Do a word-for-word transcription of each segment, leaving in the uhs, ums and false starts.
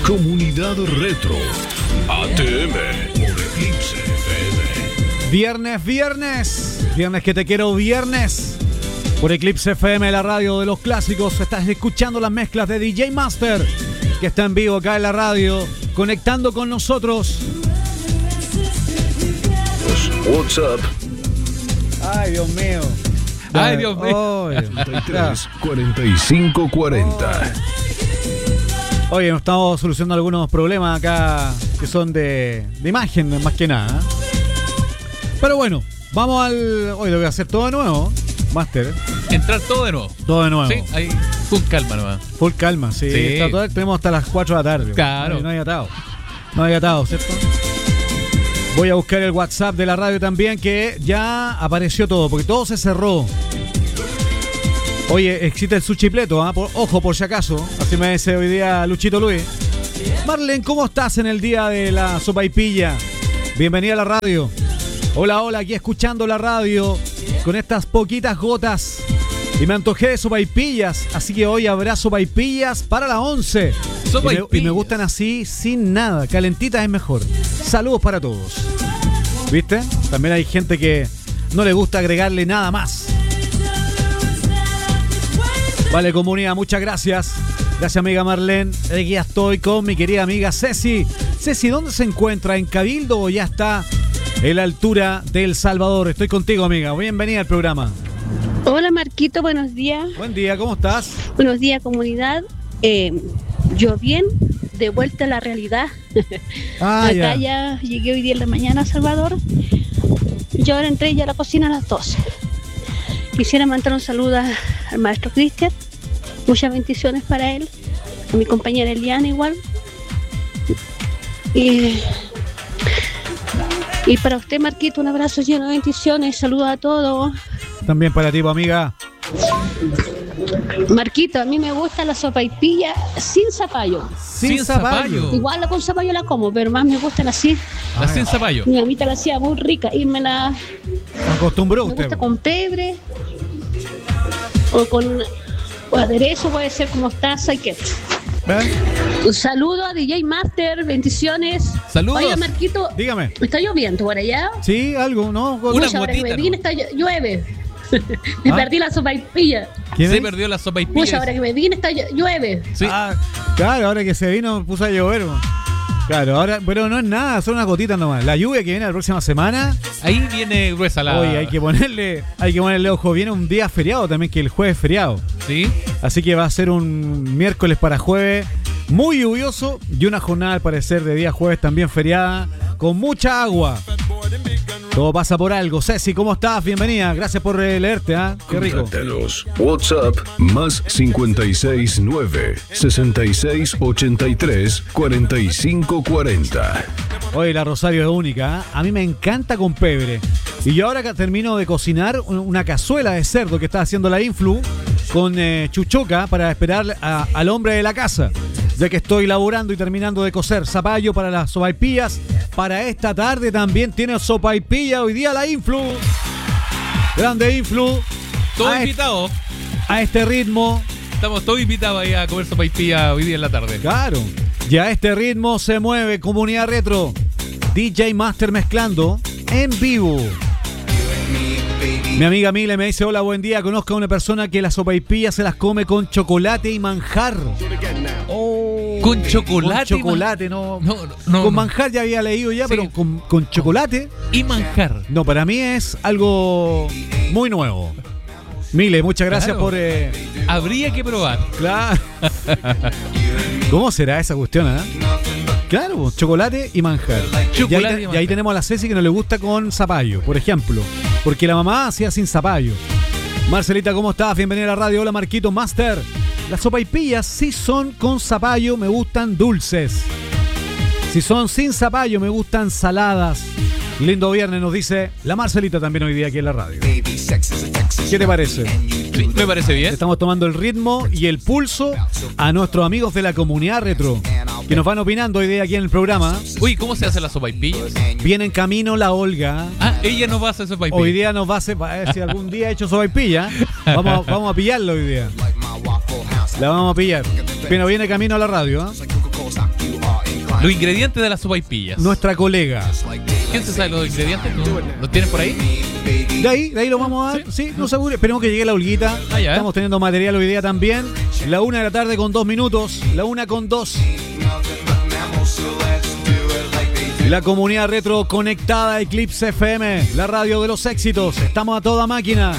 Comunidad Retro. A T M por Eclipse F M. Viernes, viernes. Viernes que te quiero, viernes. Por Eclipse F M, la radio de los clásicos. Estás escuchando las mezclas de D J Master, que está en vivo acá en la radio, conectando con nosotros. What's up? Ay, Dios mío. Ay, Dios mío. Oh, treinta y tres, cuarenta y cinco, cuarenta. Oye, nos estamos solucionando algunos problemas acá que son de, de imagen, más que nada. Pero bueno, vamos al... Hoy lo voy a hacer todo de nuevo, Master. Entrar todo de nuevo. Todo de nuevo. Sí, ahí, con calma nomás. Full calma, sí. Sí. Está todo- tenemos hasta las cuatro de la tarde. Claro. No, no hay atado. No hay atado, ¿cierto? Voy a buscar el WhatsApp de la radio también, que ya apareció todo, porque todo se cerró. Oye, existe el suchipleto, ¿ah? Por- ojo, por si acaso. Así me dice hoy día Luchito Luis. Marlene, ¿cómo estás en el día de la sopaipilla? Bienvenida a la radio. Hola, hola, aquí escuchando la radio con estas poquitas gotas. Y me antojé de sopaipillas, así que hoy habrá sopaipillas para las once. Y me, Sopaipillas. y me gustan así, sin nada. Calentitas es mejor. Saludos para todos. ¿Viste? También hay gente que no le gusta agregarle nada más. Vale, comunidad, muchas gracias. Gracias, amiga Marlene. Aquí ya estoy con mi querida amiga Ceci. Ceci, ¿dónde se encuentra? ¿En Cabildo o ya está en la altura de El Salvador? Estoy contigo, amiga. Bienvenida al programa. Hola Marquito, buenos días. Buen día, ¿cómo estás? Buenos días comunidad. Eh, yo bien, de vuelta a la realidad. Ah, Acá ya. ya llegué hoy día en la mañana a Salvador. Yo ahora entré ya a la cocina a las doce. Quisiera mandar un saludo a- al maestro Cristian. Muchas bendiciones para él. A mi compañera Eliana igual. Y, y para usted Marquito, un abrazo lleno de bendiciones. Saludos a todos. También para ti, amiga. Marquito, a mí me gusta la sopaipilla sin zapallo. Sin, Sin zapallo. zapallo. Igual la con zapallo la como, pero más me gusta la así. La sin zapallo. Mi mamita la hacía muy rica y me la ¿Se acostumbró me usted? gusta con pebre o con o aderezo, puede ser como mostaza y ketchup. ¿Ven? Un saludo a D J Master, bendiciones. Saludos. Oiga, Marquito, Dígame. ¿está lloviendo por allá? Sí, algo, ¿no? Una Pucha, ahora que me gotita, vine ¿no? está llo- llueve. me ¿Ah? perdí la sopaipilla. ¿Quién Se es? perdió la Pucha, sopaipilla. ahora que me vine está llo- llueve. Sí. Ah, claro, ahora que se vino puso a llover. bo. Claro, ahora, pero no es nada, son unas gotitas nomás. La lluvia que viene la próxima semana, Ahí viene gruesa la. oye, hay que ponerle, hay que ponerle ojo. Viene un día feriado también, que el jueves es feriado. Sí. Así que va a ser un miércoles para jueves muy lluvioso y una jornada al parecer de día jueves también feriada, con mucha agua. Todo pasa por algo. Ceci, ¿cómo estás? Bienvenida. Gracias por eh, leerte, ¿ah? Qué rico. Contáctanos. WhatsApp más cincuenta y seis nueve, sesenta y seis ochenta y tres, cuarenta y cinco cuarenta. Oye, la Rosario es única, ¿eh? A mí me encanta con pebre. Y yo ahora que termino de cocinar un- una cazuela de cerdo que está haciendo la Influ con eh, chuchoca para esperar a- al hombre de la casa. Ya que estoy laburando y terminando de cocer zapallo para las sopaipillas. Para esta tarde también tiene sopaipilla hoy día la Influ. Grande Influ. Todos A, es- invitados. a este ritmo. Estamos todos invitados ahí a comer sopaipilla hoy día en la tarde. Claro. Y a este ritmo se mueve Comunidad Retro. D J Master mezclando en vivo. Mi amiga Mile me dice, hola, buen día. Conozco a una persona que las sopaipillas se las come con chocolate y manjar. Oh, ¿Con chocolate y Con chocolate, no. No, no, Con no. manjar ya había leído ya, Sí. pero con, con chocolate. Y manjar. No, para mí es algo muy nuevo. Mile, muchas gracias Claro. por... eh, Habría que probar. Claro. ¿Cómo será esa cuestión, ah? Claro, pues, chocolate y manjar. Chocolate y, ahí, y te- manjar. y ahí tenemos a la Ceci que no le gusta con zapallo, por ejemplo. Porque la mamá hacía sin zapallo. Marcelita, ¿cómo estás? Bienvenida a la radio. Hola, Marquito Master. Las sopaipillas sí son con zapallo, me gustan dulces. Si son sin zapallo, me gustan saladas. Lindo viernes, nos dice la Marcelita también hoy día aquí en la radio. ¿Qué te parece? Sí, me parece bien. Estamos tomando el ritmo y el pulso a nuestros amigos de la Comunidad Retro, que nos van opinando hoy día aquí en el programa. Uy, ¿cómo se hace la sopaipilla? Viene en camino la Olga. Ah, ella nos va a hacer sopaipilla. Hoy día nos va a hacer, a ver si algún día ha hecho sopaipilla. Vamos, a- vamos a pillarlo hoy día. La vamos a pillar. Pero viene camino a la radio, ¿eh? Los ingredientes de las sopaipillas. nuestra colega. ¿Quién se sabe los ingredientes? ¿Tú ¿Los tienes por ahí? De ahí, de ahí lo vamos a dar. Sí, sí no se apure. Esperemos que llegue la Olguita. Ah, ya, ¿eh? Estamos teniendo material hoy día también. La una de la tarde con dos minutos. La una con dos. La comunidad retro conectada a Eclipse F M, la radio de los éxitos. Estamos a toda máquina.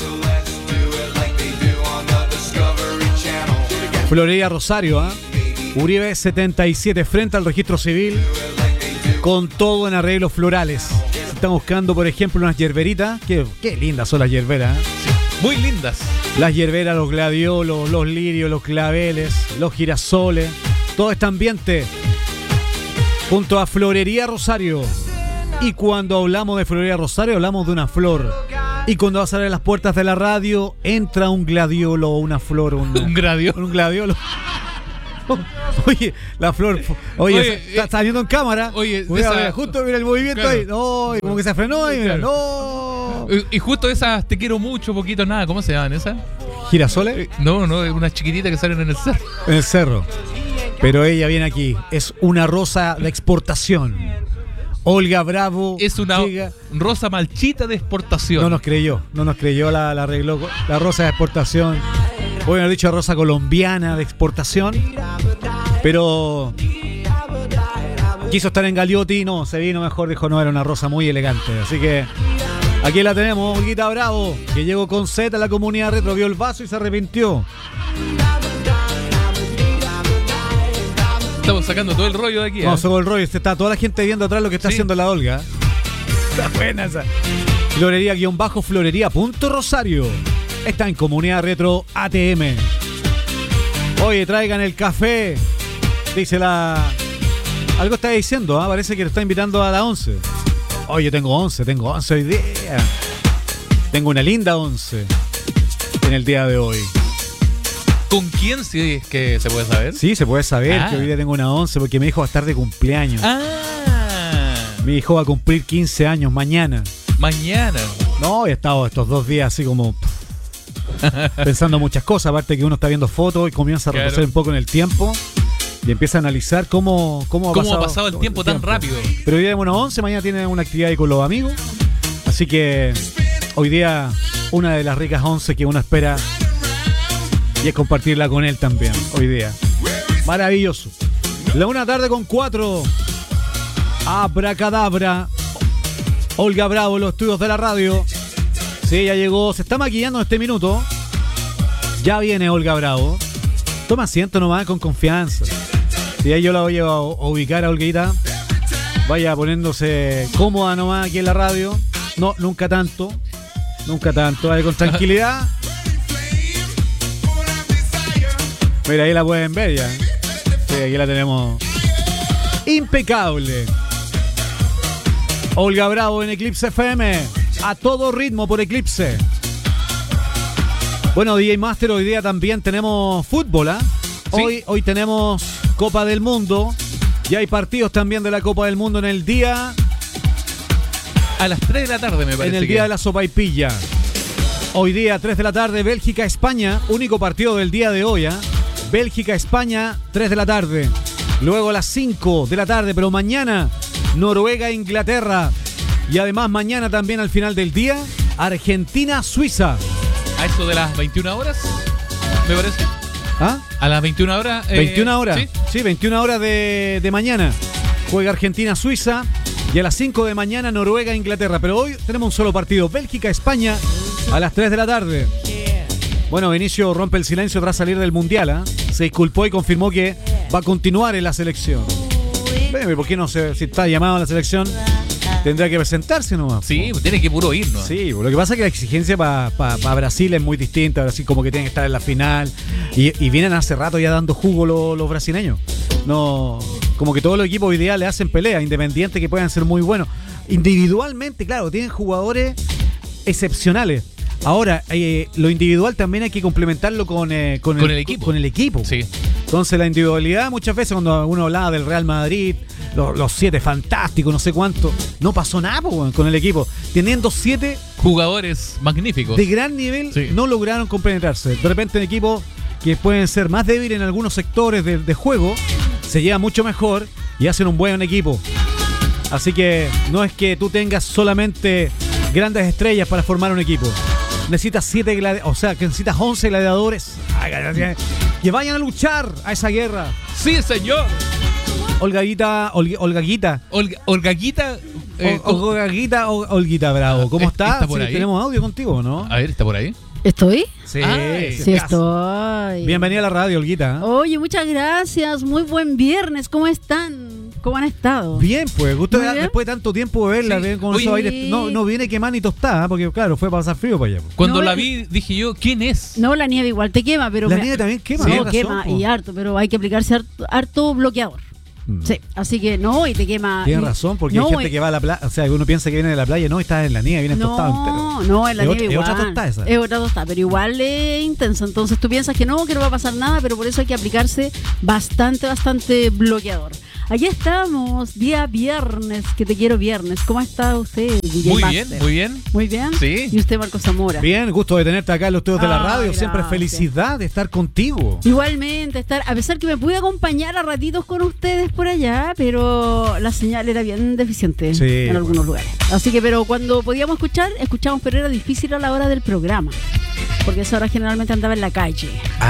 Florería Rosario, ¿eh? Uribe setenta y siete frente al registro civil. Con todo en arreglos florales. Están buscando, por ejemplo, unas yerberitas. Qué, qué lindas son las yerberas, ¿eh? Muy lindas. Las yerberas, los gladiolos, los lirios, los claveles, los girasoles. Todo este ambiente junto a Florería Rosario. Y cuando hablamos de Florería Rosario, hablamos de una flor. Y cuando vas a abrir las puertas de la radio, entra un gladiolo o una flor. Una, Un gladiolo. Un gladiolo. Oye, la flor. Oye, Oye, está, está saliendo en cámara. oye, Mira, esa- mira, justo mira el movimiento Claro. ahí. No, y como que se frenó ahí. Mira, Claro. no. Y justo esas te quiero mucho, poquito nada. ¿Cómo se llaman esas? Girasoles No, no, es unas chiquititas que salen en el cerro. en el cerro. Pero ella viene aquí. Es una rosa de exportación. Olga Bravo. Es una llega- rosa malchita de exportación. No nos creyó, no nos creyó la, la arregló la rosa de exportación. Hoy han dicho rosa colombiana de exportación. Pero quiso estar en Gagliotti, no, se vino mejor, dijo no, era una rosa muy elegante. Así que aquí la tenemos, Olguita Bravo, que llegó con Z a la comunidad retro, vio el vaso y se arrepintió. Estamos sacando todo el rollo de aquí. No, ¿eh? solo el rollo, está toda la gente viendo atrás lo que está Sí. haciendo la Olga. Está buena esa. Florería guión bajo florería punto Rosario. Está en comunidad retro A T M. Oye, traigan el café. Dice la... Algo está diciendo, ¿ah? Parece que lo está invitando a la once. Oye, tengo once, tengo once hoy día. Tengo una linda once en el día de hoy. ¿Con quién sí es que se puede saber? Sí, se puede saber Ah. que hoy día tengo una once porque mi hijo va a estar de cumpleaños. Ah, Mi hijo va a cumplir quince años mañana. mañana. No, he estado estos dos días así como pensando muchas cosas, aparte que uno está viendo fotos y comienza a Claro. retroceder un poco en el tiempo y empieza a analizar cómo, cómo, ha, ¿Cómo pasado, ha pasado el tiempo tan rápido? Pero hoy día tenemos una once, mañana tiene una actividad ahí con los amigos, así que hoy día una de las ricas once que uno espera y es compartirla con él también, hoy día. Maravilloso. La una tarde con cuatro. Abracadabra. Olga Bravo, los estudios de la radio. Sí, ya llegó. Se está maquillando en este minuto. Ya viene Olga Bravo. Toma asiento nomás con confianza. Y ahí yo la voy a, a ubicar a Olguita. Vaya poniéndose cómoda nomás aquí en la radio. No, nunca tanto. Nunca tanto. Vaya con tranquilidad. Mira, ahí la pueden ver ya. Sí, aquí la tenemos. Impecable. Olga Bravo en Eclipse F M. A todo ritmo por Eclipse. Bueno, D J Master, hoy día también tenemos fútbol, ¿ah? Sí. Hoy, hoy tenemos Copa del Mundo. Y hay partidos también de la Copa del Mundo en el día. A las tres de la tarde me parece. En el que día de la sopaipilla. Hoy día, tres de la tarde, Bélgica-España. Único partido del día de hoy, ¿ah? Bélgica-España, tres de la tarde. Luego a las cinco de la tarde, pero mañana, Noruega-Inglaterra. Y además mañana también al final del día, Argentina-Suiza. A eso de las veintiuna horas, me parece. ¿Ah? A las veintiuna horas. eh, veintiuna horas. ¿sí? Sí, veintiuna horas de, de mañana. Juega Argentina-Suiza. Y a las cinco de mañana, Noruega-Inglaterra. Pero hoy tenemos un solo partido. Bélgica-España a las tres de la tarde. Bueno, Vinicio rompe el silencio tras salir del Mundial. ¿eh? Se disculpó y confirmó que va a continuar en la selección. Bueno, ¿por qué no se, si está llamado a la selección? Tendrá que presentarse nomás. Sí, tiene que puro ir, ¿no? Sí, lo que pasa es que la exigencia para pa, pa Brasil es muy distinta. Brasil como que tiene que estar en la final. Y, y vienen hace rato ya dando jugo los, los brasileños. No, como que todos los equipos hoy día le hacen pelea, independientes que puedan ser muy buenos. Individualmente, claro, tienen jugadores excepcionales. Ahora, eh, lo individual también hay que complementarlo con, eh, con, Con el equipo. Con el equipo. Sí. Entonces la individualidad muchas veces cuando uno hablaba del Real Madrid, los, los siete fantásticos, no sé cuánto, no pasó nada po, weón, con el equipo. Teniendo siete Jugadores magníficos. de gran nivel, Sí. no lograron compenetrarse. De repente en equipos que pueden ser más débiles en algunos sectores de, de juego, se lleva mucho mejor y hacen un buen equipo. Así que no es que tú tengas solamente grandes estrellas para formar un equipo. Necesitas siete gladiadores, o sea, que necesitas once gladiadores que vayan a luchar a esa guerra. Sí, señor. Olgaguita, Olga, Olgaguita. Olga, Olgaguita. Eh, Ol- Olgaguita, Ol- Olguita Bravo. ¿Cómo estás? ¿Está por Sí, ahí? tenemos audio contigo, ¿no? A ver, ¿está por ahí? ¿Estoy? Sí, Ay, Sí, estoy. Bienvenida a la radio, Olguita. Oye, muchas gracias. Muy buen viernes. ¿Cómo están? ¿Cómo han estado? Bien, pues, gusto Muy de- bien. después de tanto tiempo de verla, Sí. ver cómo Oye, esos sí. aires- no, no viene quemada ni tostada, porque claro, fue para pasar frío para allá. Cuando No, la eh, vi, dije yo, ¿quién es? No, la nieve igual te quema, pero... La me- nieve también quema, No, tienes razón, quema po. y harto, pero hay que aplicarse harto, harto bloqueador. Mm. Sí, así que no, y te quema... Tienes y- razón, porque no, hay gente y- que va a la playa, o sea, que uno piensa que viene de la playa, no, y está en la nieve, viene tostado entero. No, no, en la Es nieve otra- es igual. otra tostada esa. Es otra tostada, pero igual es intenso. Entonces tú piensas que no, que no va a pasar nada, pero por eso hay que aplicarse bastante, bastante bloqueador. Aquí estamos, día viernes, que te quiero viernes. ¿Cómo está usted, D J Muy Master? bien, muy bien. Muy bien. Sí. Y usted, Marco Zamora. Bien, gusto de tenerte acá en los estudios de la Ay, radio, siempre gracias. felicidad de estar contigo. Igualmente, estar, a pesar que me pude acompañar a ratitos con ustedes por allá, pero la señal era bien deficiente Sí, en algunos lugares. Así que, pero cuando podíamos escuchar, escuchamos, pero era difícil a la hora del programa. Porque a esa hora generalmente andaba en la calle.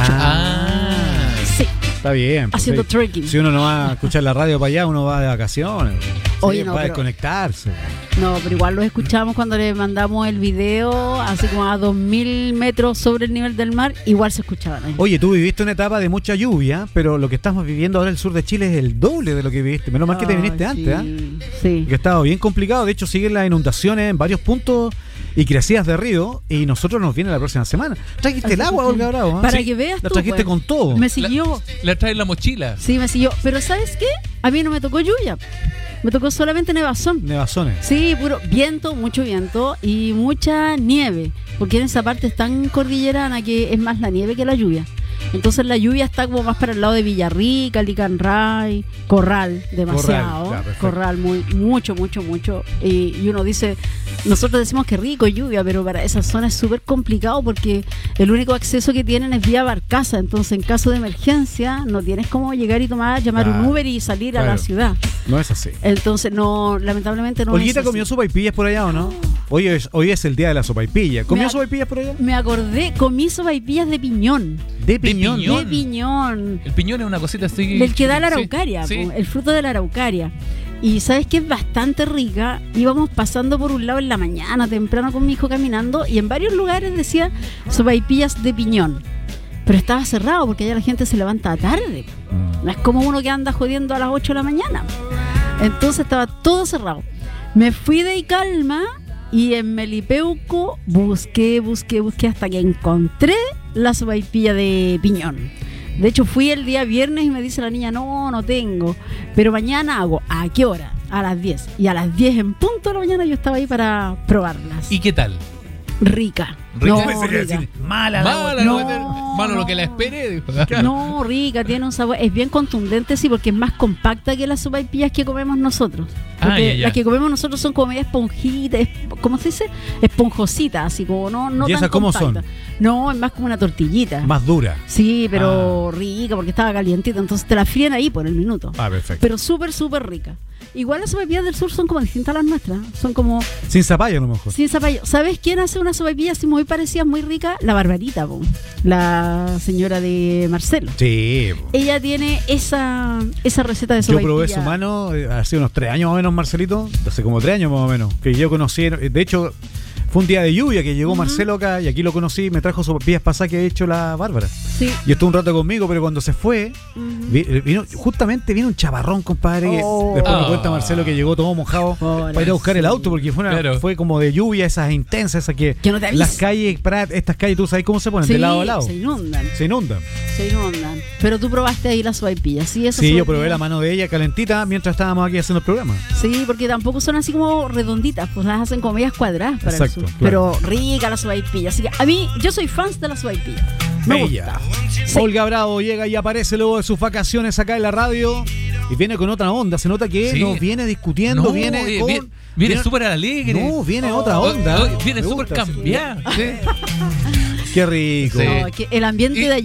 Ah. Sí, Está bien. pues, haciendo sí. trekking. Si uno no va a escuchar la radio para allá, uno va de vacaciones. Oye, Sí, no, va a pero- desconectarse. No, pero igual los escuchamos cuando le mandamos el video, así como a dos mil metros sobre el nivel del mar, igual se escuchaban ahí. Oye, tú viviste una etapa de mucha lluvia, pero lo que estamos viviendo ahora en el sur de Chile es el doble de lo que viviste. Menos mal que te Ay, viniste sí, antes, ¿ah? Sí. Que ha estado bien complicado. De hecho, siguen las inundaciones en varios puntos y crecidas de río. Y nosotros nos viene la próxima semana. ¿Trajiste el Así agua, que- Olga Bravo? ¿ah? Para Sí. que veas La tú, trajiste pues. con todo. Me siguió. La trae en la mochila. Sí, me siguió. Pero ¿sabes qué? A mí no me tocó lluvia. Me tocó solamente nevazón. Nevazones. Sí, puro viento, mucho viento y mucha nieve. Porque en esa parte es tan cordillerana que es más la nieve que la lluvia. Entonces la lluvia está como más para el lado de Villarrica, Licanray, Corral, demasiado. Corral, ya, perfecto. Corral, muy, mucho, mucho, mucho. Y, y uno dice, nosotros decimos que rico lluvia, pero para esa zona es súper complicado porque el único acceso que tienen es vía barcaza. Entonces en caso de emergencia no tienes cómo llegar y tomar, llamar Claro, un Uber y salir a claro. la ciudad. No es así. Entonces no, lamentablemente no Olguita es así. comió sopaipillas por allá, ¿o no? Hoy es, hoy es el día de la sopaipilla. ¿Comió Me ac- sopaipillas por allá? Me acordé, comí sopaipillas de piñón. De piñón. piñón. De piñón. El piñón es una cosita así. Del que da la Sí, araucaria, sí. po, el fruto de la araucaria. Y sabes que es bastante rica. Íbamos pasando por un lado en la mañana, temprano con mi hijo caminando, y en varios lugares decía sopaipillas de piñón. Pero estaba cerrado porque ya la gente se levanta tarde. Mm. No es como uno que anda jodiendo a las ocho de la mañana. Entonces estaba todo cerrado. Me fui de calma y en Melipeuco busqué, busqué, busqué hasta que encontré la sopaipilla de piñón. De hecho, fui el día viernes y me dice la niña, no, no tengo. Pero mañana hago. ¿A qué hora? A las diez. Y a las diez en punto de la mañana yo estaba ahí para probarlas. ¿Y qué tal? Rica. Rica. No, Pensé que iba a rica. decir, mala. Mala, no, no, malo lo que la espere. dijo. No, rica, tiene un sabor. Es bien contundente, sí, porque es más compacta que las sopaipillas que comemos nosotros. Ah, Porque ya, ya. las que comemos nosotros son como media esponjitas, es- ¿cómo se dice? Esponjositas, así como no, no ¿Y tan esas cómo son? compacta. No, es más como una tortillita. Más dura. Sí, pero Ah. rica porque estaba calientita, entonces te la fríen ahí por el minuto. Ah, perfecto. Pero súper, súper rica. Igual las sopaipillas del sur son como distintas a las nuestras. Son como Sin zapallo a lo mejor. sin zapallo. ¿Sabes quién hace una sopaipilla así muy parecida, muy rica? La Barbarita, po. La señora de Marcelo. Sí. Ella tiene esa, esa receta de Yo sopaipilla. probé su mano eh, hace unos tres años más o menos, Marcelito. Hace como tres años más o menos. Que yo conocí. De hecho, fue un día de lluvia que llegó Ujú. Marcelo acá y aquí lo conocí. Me trajo sopaipillas pasadas que ha hecho la Bárbara. Sí. Y estuvo un rato conmigo, pero cuando se fue, Ujú. vi- vino, justamente vino un chaparrón, compadre. que Oh. después me Ah. cuenta Marcelo que llegó todo mojado para ir a buscar el auto porque fue, una, Claro. fue como de lluvia, esas intensas, esas que. Que no te avisa. Las calles, para estas calles, tú sabes cómo se ponen, Sí, de lado a lado. se inundan, Se inundan. se inundan. Pero tú probaste ahí la sopaipilla, ¿sí? Esa Sí, yo sopaipilla- probé la mano de ella calentita mientras estábamos aquí haciendo el programa. Sí, porque tampoco son así como redonditas, pues las hacen como medias cuadradas para Exacto, el sur. claro. Pero rica la sopaipilla. Así que a mí, yo soy fan de la sopaipilla. Me Bella. gusta. Sí. Olga Bravo llega y aparece luego de sus vacaciones acá en la radio y viene con otra onda. Se nota que Sí. nos viene discutiendo, No, viene eh, con- viene- viene súper alegre. No, viene otra Oh, onda. oh, viene Me súper gusta, sí. cambiada. Sí. Qué rico. Sí. No, que el ambiente Y- de allá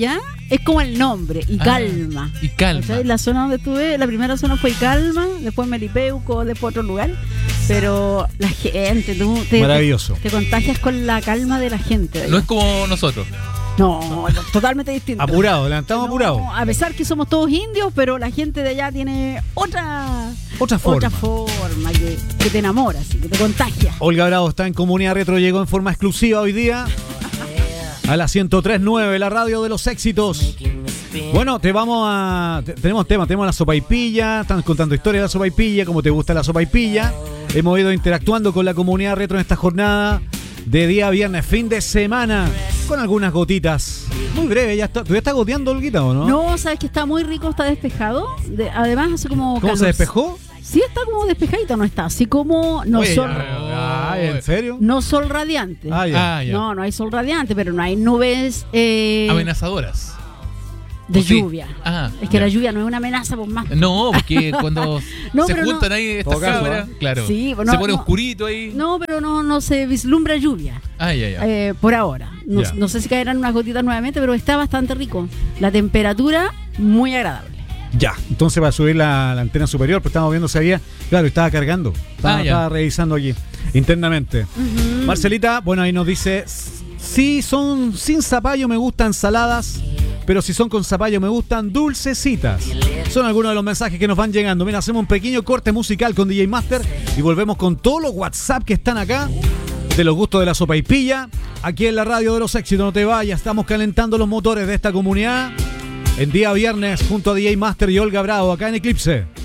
es como el nombre, y Ah, calma. y calma. ¿Cachai? La zona donde estuve, la primera zona fue Calma, después Melipeuco, después otro lugar. Pero la gente, tú te, Maravilloso. te, te contagias con la calma de la gente. de No allá. es como nosotros. No, totalmente distinto. Apurado, levantamos No, apurado. A pesar que somos todos indios, pero la gente de allá tiene otra Otra forma. otra forma que, que te enamora, así, que te contagia. Olga Bravo está en Comunidad Retro, llegó en forma exclusiva hoy día a la ciento tres punto nueve, la radio de los éxitos. Bueno, te vamos a... te- tenemos tema, tenemos la sopaipilla, están contando historias de la sopaipilla, cómo te gusta la sopaipilla. Hemos ido interactuando con la Comunidad Retro en esta jornada de día viernes, fin de semana, con algunas gotitas. Muy breve, ya está. ¿Tú ya estás goteando, Olguita, o no? No, sabes que está muy rico, está despejado. De- además, hace como. ¿Cómo calor. se despejó? Sí, está como despejadito, no está. Así como no Oye, sol, ya, ay, ¿en serio? no sol radiante. Ah, ya. Ah, ya. No, no hay sol radiante, pero no hay nubes eh, Amenazadoras. de ¿O sí? lluvia. Ah, Es que ya. la lluvia no es una amenaza, pues más. No, porque cuando No, se pero juntan no. ahí estas Todo caso, cámaras, ¿eh? claro. Sí, se no, pone no. oscurito ahí. No, pero no, no se vislumbra lluvia. Ah, ya, ya. Eh, por ahora. No, Ya. no sé si caerán unas gotitas nuevamente, pero está bastante rico. La temperatura, muy agradable. Ya, entonces va a subir la, la antena superior, pero estamos viendo si había... Claro, estaba cargando, estaba, Ah, ya. estaba revisando aquí internamente. Marcelita, bueno, ahí nos dice, si son sin zapallo me gustan saladas, pero si son con zapallo me gustan dulcecitas. Son algunos de los mensajes que nos van llegando. Mira, hacemos un pequeño corte musical con D J Master y volvemos con todos los WhatsApp que están acá, de los gustos de la sopaipilla, aquí en la radio de los éxitos. No te vayas, estamos calentando los motores de esta comunidad en día viernes junto a D J Master y Olga Bravo, acá en Eclipse.